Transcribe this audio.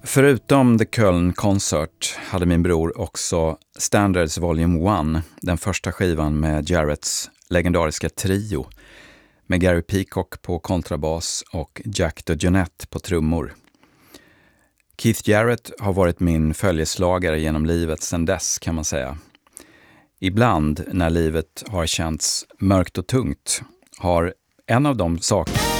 Förutom The Köln Concert hade min bror också Standards Volume 1, den första skivan med Jarretts legendariska trio, med Gary Peacock på kontrabas och Jack DeJohnette på trummor. Keith Jarrett har varit min följeslagare genom livet sedan dess, kan man säga. Ibland när livet har känts mörkt och tungt har en av de saker